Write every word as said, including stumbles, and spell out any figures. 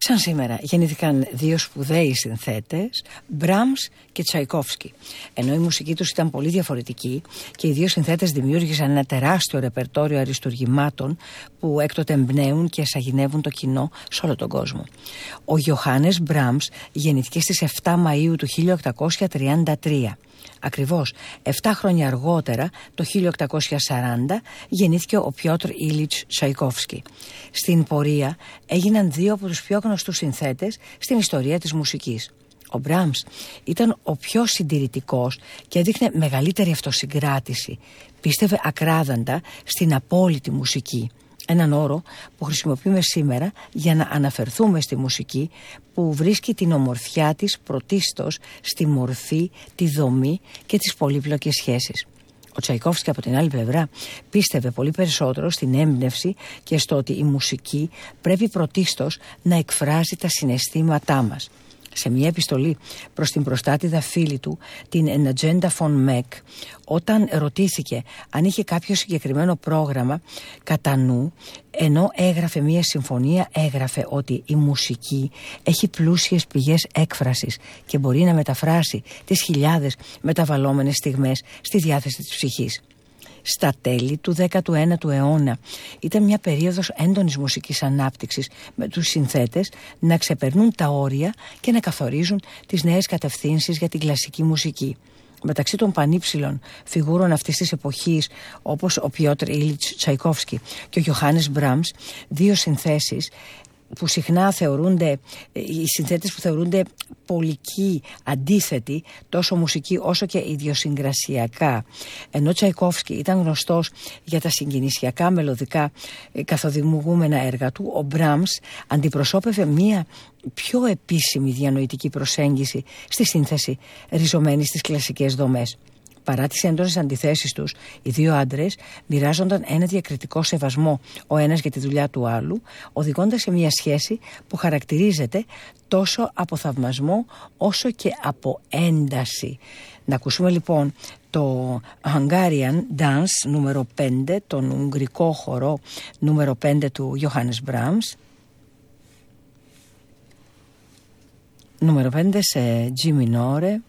Σαν σήμερα γεννήθηκαν δύο σπουδαίοι συνθέτες, Μπράμς και Τσαϊκόφσκι. Ενώ η μουσική τους ήταν πολύ διαφορετική και οι δύο συνθέτες δημιούργησαν ένα τεράστιο ρεπερτόριο αριστουργημάτων που έκτοτε εμπνέουν και σαγηνεύουν το κοινό σε όλο τον κόσμο. Ο Γιωχάνες Μπράμς γεννήθηκε στις εφτά Μαΐου του χίλια οκτακόσια τριάντα τρία. Ακριβώς εφτά χρόνια αργότερα, το χίλια οκτακόσια σαράντα, γεννήθηκε ο Πιότρ Ήλιτς Τσαϊκόφσκι. Στην πορεία έγιναν δύο από τους πιο γνωστούς συνθέτες στην ιστορία της μουσικής. Ο Μπράμς ήταν ο πιο συντηρητικός και έδειχνε μεγαλύτερη αυτοσυγκράτηση. Πίστευε ακράδαντα στην απόλυτη μουσική. Έναν όρο που χρησιμοποιούμε σήμερα για να αναφερθούμε στη μουσική που βρίσκει την ομορφιά της πρωτίστως στη μορφή, τη δομή και τις πολύπλοκες σχέσεις. Ο Τσαϊκόφσκι από την άλλη πλευρά πίστευε πολύ περισσότερο στην έμπνευση και στο ότι η μουσική πρέπει πρωτίστως να εκφράζει τα συναισθήματά μας. Σε μια επιστολή προς την προστάτηδα φίλη του, την Ενατζέντα Φον Μεκ, όταν ρωτήθηκε αν είχε κάποιο συγκεκριμένο πρόγραμμα κατά νου, ενώ έγραφε μια συμφωνία, έγραφε ότι η μουσική έχει πλούσιες πηγές έκφρασης και μπορεί να μεταφράσει τις χιλιάδες μεταβαλλόμενες στιγμές στη διάθεση της ψυχής. Στα τέλη του δέκατου ένατου αιώνα ήταν μια περίοδος έντονης μουσικής ανάπτυξης, με τους συνθέτες να ξεπερνούν τα όρια και να καθορίζουν τις νέες κατευθύνσεις για την κλασική μουσική. Μεταξύ των πανύψηλων φιγούρων αυτής της εποχής, όπως ο Πιότρ Ήλιτς Τσαϊκόφσκι και ο Γιωχάνες Μπράμς, δύο συνθέσεις που συχνά θεωρούνται, οι συνθέτες που θεωρούνται πολικοί, αντίθετοι, τόσο μουσική όσο και ιδιοσυγκρασιακά. Ενώ Τσαϊκόφσκι ήταν γνωστός για τα συγκινησιακά μελωδικά καθοδημιουργούμενα έργα του, ο Μπράμς αντιπροσώπευε μία πιο επίσημη διανοητική προσέγγιση στη σύνθεση ριζωμένη στις κλασικές δομές. Παρά τις έντονες αντιθέσεις τους, οι δύο άντρες μοιράζονταν ένα διακριτικό σεβασμό ο ένας για τη δουλειά του άλλου, οδηγώντας σε μια σχέση που χαρακτηρίζεται τόσο από θαυμασμό όσο και από ένταση. Να ακούσουμε λοιπόν το Hungarian Dance νούμερο πέντε, τον ουγγρικό χορό νούμερο πέντε του Γιωχάνες Μπράμς. Νούμερο πέντε σε G minore.